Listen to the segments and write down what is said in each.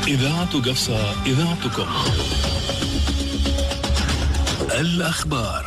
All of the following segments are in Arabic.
إذاعة قفصة، إذاعتكم. الأخبار.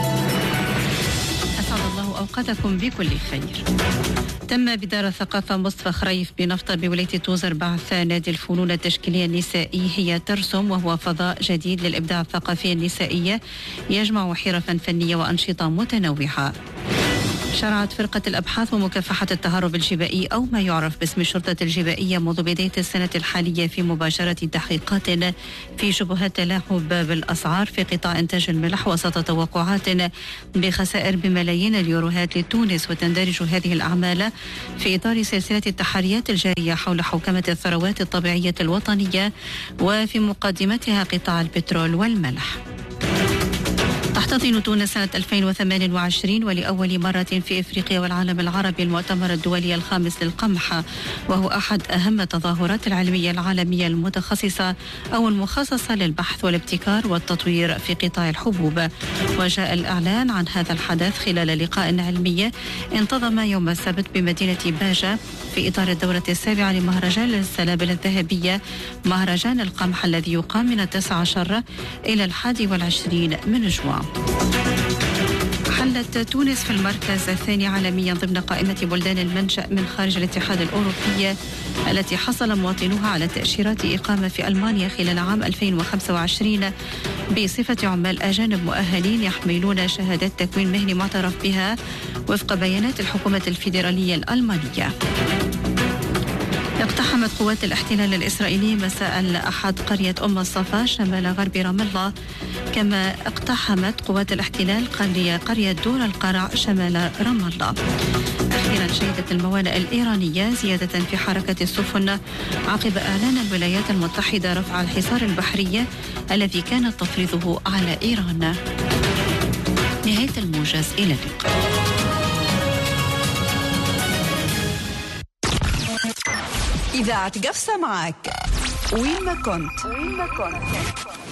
أسعد الله أوقاتكم بكل خير. تم بدار الثقافة مصطفى خريف بنفطة بولاية توزر بعث نادي الفنون التشكيلية النسائي هي ترسم، وهو فضاء جديد للإبداع الثقافي النسائي يجمع حرفا فنية وأنشطة متنوعة. شرعت فرقة الأبحاث ومكافحة التهرب الجبائي أو ما يعرف باسم الشرطة الجبائية منذ بداية السنة الحالية في مباشرة تحقيقات في شبهات تلاعب بالأسعار في قطاع إنتاج الملح، وسط توقعات بخسائر بملايين اليوروهات لتونس. وتندرج هذه الأعمال في إطار سلسلة التحريات الجارية حول حوكمة الثروات الطبيعية الوطنية، وفي مقدمتها قطاع البترول والملح. تحتضن تونس سنة 2028 ولأول مرة في إفريقيا والعالم العربي المؤتمر الدولي الخامس للقمح، وهو أحد أهم التظاهرات العلمية العالمية المتخصصة أو المخصصة للبحث والابتكار والتطوير في قطاع الحبوب. وجاء الإعلان عن هذا الحدث خلال لقاء علمي انتظم يوم السبت بمدينة باجة في إطار الدورة السابعة لمهرجان السلابل الذهبية، مهرجان القمح الذي يقام من 19 إلى 21 من جوان. حلت تونس في المركز الثاني عالميا ضمن قائمة بلدان المنشأ من خارج الاتحاد الأوروبي التي حصل مواطنوها على تأشيرات إقامة في ألمانيا خلال عام 2025 بصفة عمال أجانب مؤهلين يحملون شهادات تكوين مهني معترف بها وفق بيانات الحكومة الفيدرالية الألمانية. اقتحمت قوات الاحتلال الإسرائيلي مساء الأحد قرية أم الصفا شمال غرب رام الله، كما اقتحمت قوات الاحتلال قرية دور القرع شمال رام الله. أخيرا شهدت الموانئ الإيرانية زيادة في حركة السفن عقب إعلان الولايات المتحدة رفع الحصار البحري الذي كانت تفرضه على إيران. نهاية الموجز، إلى اللقاء. إذاعة قفصة معك وين ما كنت.